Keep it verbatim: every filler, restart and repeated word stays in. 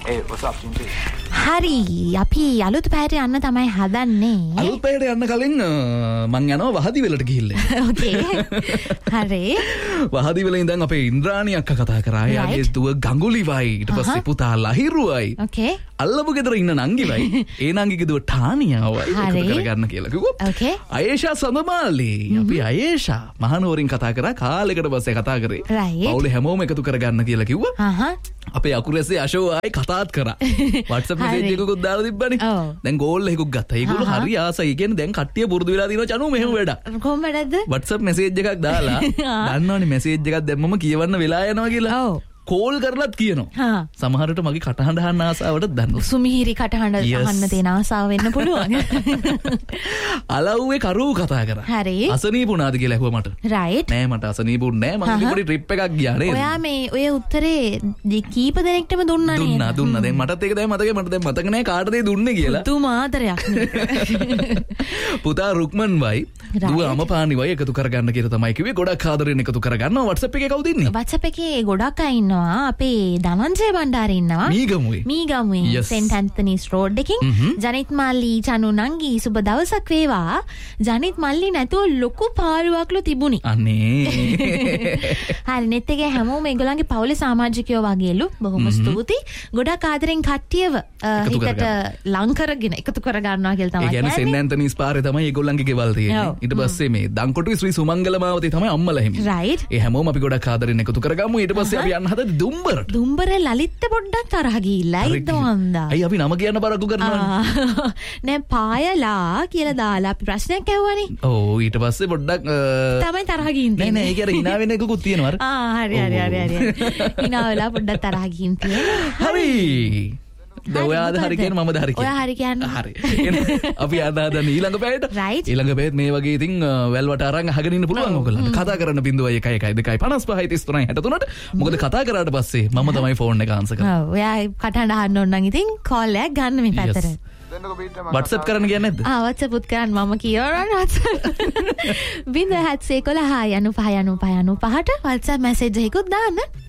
Hey, what's up, Chintu? හරි අපි අලුත් පැයට යන්න තමයි හදන්නේ. අලුත් පැයට යන්න කලින් මං යනවා වහදි වෙලට ගිහිල්ල. ඕකේ. හරි. වහදි වෙල ඉඳන් අපේ ඉන්ද්‍රාණි අක්කා කතා කරා. එයාගේ දුව ගඟුලිවයි ඊට පස්සේ පුතා ලහිරුවයි. ඕකේ. අල්ලපු ගෙදර ඉන්න නංගිවයි. ඒ නංගිගේ දුව ටානියාවයි එකතු කරගන්න කියලා කිව්වා. ඕකේ. අයේෂා සඳමාලි. අපි අයේෂා මහනුවරින් කතා කරා කාලෙකට පස්සේ කතා කරේ. පවුලේ හැමෝම එකතු කරගන්න කියලා කිව්වා. හහ. අපේ අකුරැස්සේ අශෝ ආයි කතාත් කරා. WhatsApp message එකකුත් දාලා තිබ්බනේ. දැන් ගෝල් එකකුත් ගත්තා. ඒගොල්ලෝ හරි ආසයි. ඒ කියන්නේ දැන් කට්ටිය පුරුදු වෙලා දිනවා චනු මෙහෙම වැඩ. කොහොම වැඩද? WhatsApp message එකක් දාලා දන්නවනේ message එකක් දැම්මම කියවන්න වෙලා යනවා කියලා. ඔව්. කෝල් කරලත් කියනවා. සමහරට මගේ කටහඬ අහන්න ආසාවට දන්නවා. සුමිහිරි කටහඬ අහන්න තියෙන ආසාව වෙන්න පුළුවන්. අලව්වේ කරු කතා කරා. හරි. අසනීපුණාද කියලා ඇහුවා මට. රයිට්. නෑ මට අසනීපුුණ නෑ මම පොඩි ට්‍රිප් එකක් ගියා නේද. ඔයා මේ ඔය උත්තරේ කීප දෙනෙක්ටම දුන්නා නේද? දුන්නා දුන්නා. දැන් මටත් ඒක දැන් මතකයි මට දැන් මතක නෑ කාටද දුන්නේ කියලා. පුදුම ආදරයක් නේ. පුතා රුක්මන් වයි දුව අමපානි වයි එකතු කරගන්න කියලා තමයි කිව්වේ. ගොඩක් ආදරෙන් එකතු කරගන්නවා. WhatsApp එකේ කවුද ඉන්නේ? WhatsApp එකේ ගොඩක් අය ඉන්නවා. අපේ ධනංජය බණ්ඩාර ඉන්නවා. මීගමුවේ. මීගමුවේ සෙන්ට් ඇන්තනිස් රෝඩ් එකකින්. ජනිත් මල්ලි චනු නංගි සුබ දවසක් වේවා. ජනිත් මල්ලි නැතුව ලොකු පාළුවක්ලු තිබුණි. අනේ. හරි net එකේ හැමෝම ඒගොල්ලන්ගේ පවුලේ සමාජිකයෝ වගේලු. බොහොම ස්තුතියි. ගොඩක් ආදරෙන් කට්ටියව හිතට ලං කරගෙන එකතු කර ගන්නවා කියලා තමයි. ඒ කියන්නේ සෙන්ට් ඇන්තනිස් පාරේ තමයි ඒගොල්ලන්ගේ ගෙවල් තියෙන්නේ. ඊට පස්සේ මේ දංකොටුවේ ශ්‍රී සුමංගල මාවතේ තමයි අම්මලා හිමි. රයිට්. ඒ හැමෝම අපි ගොඩක් ආදරෙන් එකතු කරගමු. ඊට පස්සේ අපි යන්න හදන්නේ දුම්බරට. දුම්බර ලලිත්ට පොඩ්ඩක් තරහ ගිහිල්ලා ඉදවන්දා. අයි අපි නම කියන්න බරක්කු කරනවා. නෑ පායලා කියලා දාලා අපි ප්‍රශ්නයක් ඇහුවානේ. ඔව් ඊට පස්සේ පොඩ්ඩක් තමයි තරහ ගිහින් නෑ නෑ ඒක අර hina වෙන එකකුත් තියෙනවා අර. ආ හරි හරි හරි හරි. hina වෙලා පොඩ්ඩක් තරහ ගිහින් තියෙනවා. හරි. ඔයාද හරි කියන්නේ මමද හරි කියන්නේ. ඔයා හරි කියන්නේ. හරි. අපි යන්න හදන ඊළඟ පැයට. ඊළඟ පැයත් මේ වගේ ඉතින් වැල්වට අරන් අහගෙන ඉන්න පුළුවන් ඔයගොල්ලන්ට. කතා කරන්න බිංදුවයි එකයි එකයි දෙකයි පනස් පහයි තිස් තුනයි හැට තුනට. මොකද කතා කරාට පස්සේ මම තමයි ෆෝන් එක ආන්සර් කරන්නේ. ඔව්. ඔයා කටහඬ අහන්න ඕන නම් ඉතින් කෝල් එකක් ගන්න මේ පැත්තට. WhatsApp කරන්න කියන්නේ නැද්ද? ආ WhatsApp උත් කරන්න මම කියවනවා WhatsApp. බිංදුව හත් සේ එකොළහ යනු පහ යනු පහ යනු පහට WhatsApp message එකකුත් දාන්න.